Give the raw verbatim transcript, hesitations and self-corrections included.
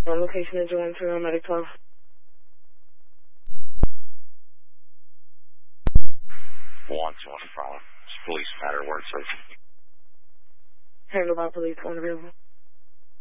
On location is one two medic twelve. One two one problem. It's police matter word search. Handled by police, one available.